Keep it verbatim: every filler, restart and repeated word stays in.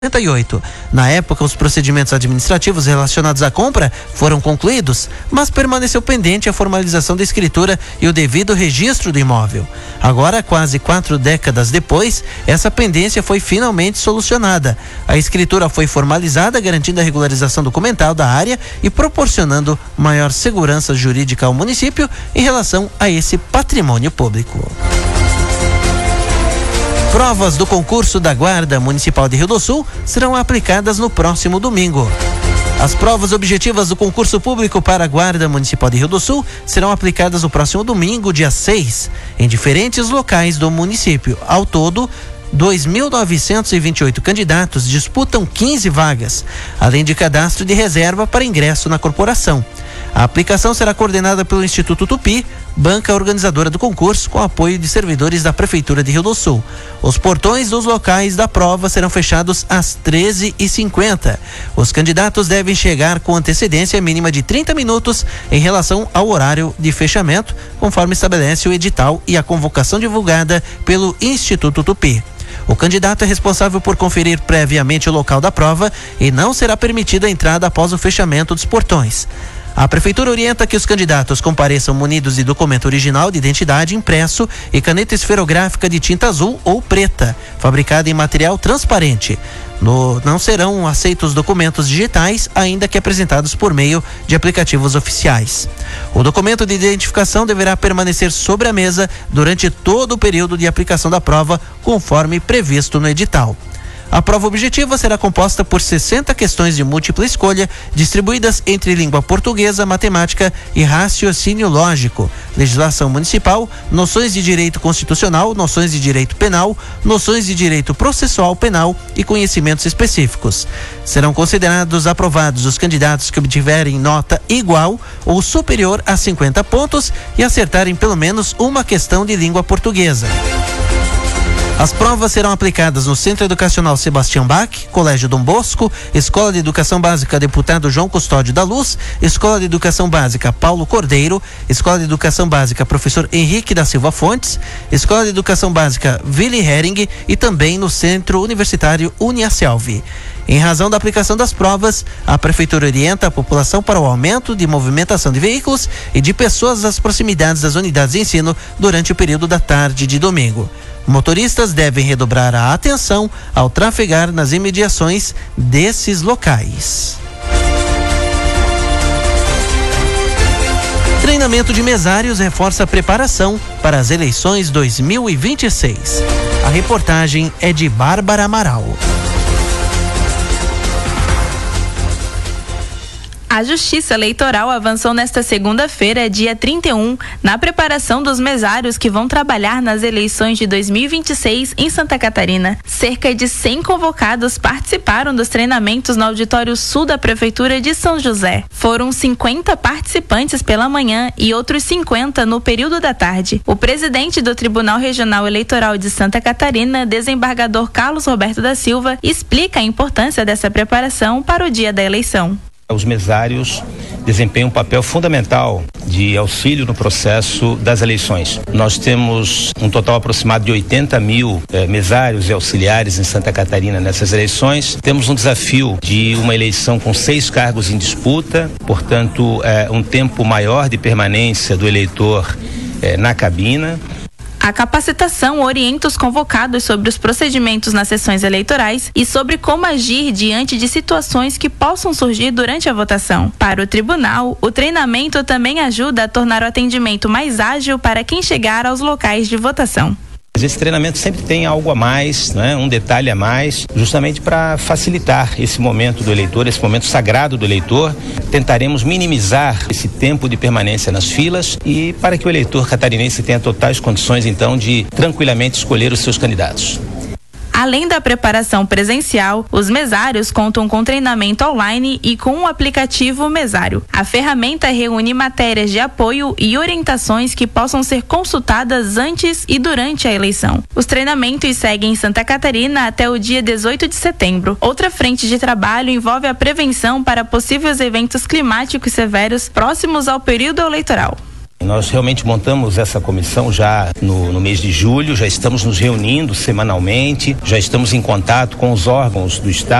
e oito. Na época, os procedimentos administrativos relacionados à compra foram concluídos, mas permaneceu pendente a formalização da escritura e o devido registro do imóvel. Agora, quase quatro décadas depois, essa pendência foi finalmente solucionada. A escritura foi formalizada, garantindo a regularização documental da área e proporcionando maior segurança jurídica ao município em relação a esse patrimônio público. Provas do concurso da Guarda Municipal de Rio do Sul serão aplicadas no próximo domingo. As provas objetivas do concurso público para a Guarda Municipal de Rio do Sul serão aplicadas no próximo domingo, dia seis, em diferentes locais do município. Ao todo, dois mil novecentos e vinte e oito candidatos disputam quinze vagas, além de cadastro de reserva para ingresso na corporação. A aplicação será coordenada pelo Instituto Tupi, banca organizadora do concurso, com apoio de servidores da Prefeitura de Rio do Sul. Os portões dos locais da prova serão fechados às treze e cinquenta. Os candidatos devem chegar com antecedência mínima de trinta minutos em relação ao horário de fechamento, conforme estabelece o edital e a convocação divulgada pelo Instituto Tupi. O candidato é responsável por conferir previamente o local da prova e não será permitida a entrada após o fechamento dos portões. A Prefeitura orienta que os candidatos compareçam munidos de documento original de identidade impresso e caneta esferográfica de tinta azul ou preta, fabricada em material transparente. No, não serão aceitos documentos digitais, ainda que apresentados por meio de aplicativos oficiais. O documento de identificação deverá permanecer sobre a mesa durante todo o período de aplicação da prova, conforme previsto no edital. A prova objetiva será composta por sessenta questões de múltipla escolha, distribuídas entre língua portuguesa, matemática e raciocínio lógico, legislação municipal, noções de direito constitucional, noções de direito penal, noções de direito processual penal e conhecimentos específicos. Serão considerados aprovados os candidatos que obtiverem nota igual ou superior a cinquenta pontos e acertarem pelo menos uma questão de língua portuguesa. As provas serão aplicadas no Centro Educacional Sebastião Bach, Colégio Dom Bosco, Escola de Educação Básica Deputado João Custódio da Luz, Escola de Educação Básica Paulo Cordeiro, Escola de Educação Básica Professor Henrique da Silva Fontes, Escola de Educação Básica Willy Hering e também no Centro Universitário Uniaselv. Em razão da aplicação das provas, a Prefeitura orienta a população para o aumento de movimentação de veículos e de pessoas às proximidades das unidades de ensino durante o período da tarde de domingo. Motoristas devem redobrar a atenção ao trafegar nas imediações desses locais. Treinamento de mesários reforça a preparação para as eleições dois mil e vinte e seis. A reportagem é de Bárbara Amaral. A Justiça Eleitoral avançou nesta segunda-feira, dia trinta e um, na preparação dos mesários que vão trabalhar nas eleições de dois mil e vinte e seis em Santa Catarina. Cerca de cem convocados participaram dos treinamentos no Auditório Sul da Prefeitura de São José. Foram cinquenta participantes pela manhã e outros cinquenta no período da tarde. O presidente do Tribunal Regional Eleitoral de Santa Catarina, desembargador Carlos Roberto da Silva, explica a importância dessa preparação para o dia da eleição. Os mesários desempenham um papel fundamental de auxílio no processo das eleições. Nós temos um total aproximado de oitenta mil eh, mesários e auxiliares em Santa Catarina nessas eleições. Temos um desafio de uma eleição com seis cargos em disputa, portanto, eh, um tempo maior de permanência do eleitor eh, na cabina. A capacitação orienta os convocados sobre os procedimentos nas sessões eleitorais e sobre como agir diante de situações que possam surgir durante a votação. Para o tribunal, o treinamento também ajuda a tornar o atendimento mais ágil para quem chegar aos locais de votação. Esse treinamento sempre tem algo a mais, né? Um detalhe a mais, justamente para facilitar esse momento do eleitor, esse momento sagrado do eleitor. Tentaremos minimizar esse tempo de permanência nas filas e para que o eleitor catarinense tenha totais condições, então, de tranquilamente escolher os seus candidatos. Além da preparação presencial, os mesários contam com treinamento online e com o aplicativo Mesário. A ferramenta reúne matérias de apoio e orientações que possam ser consultadas antes e durante a eleição. Os treinamentos seguem em Santa Catarina até o dia dezoito de setembro. Outra frente de trabalho envolve a prevenção para possíveis eventos climáticos severos próximos ao período eleitoral. Nós realmente montamos essa comissão já no, no mês de julho, já estamos nos reunindo semanalmente, já estamos em contato com os órgãos do Estado.